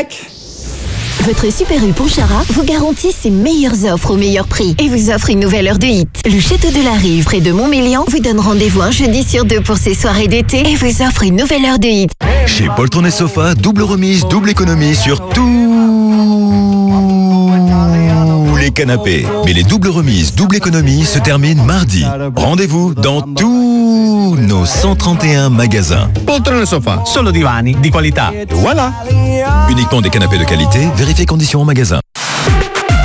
check. Votre Super U Pontcharra vous garantit ses meilleures offres au meilleur prix et vous offre une nouvelle heure de hit. Le Château de la Rive, près de Montmélian, vous donne rendez-vous un jeudi sur 2 pour ses soirées d'été et vous offre une nouvelle heure de hit. Chez Poltron et Sofa, double remise, double économie sur tous les canapés. Mais les doubles remises, double économie se terminent mardi. Rendez-vous dans tous nos 131 magasins. Poltron e Sofa, solo divani di qualità. Voilà. Uniquement des canapés de qualité, vérifiez conditions en magasin.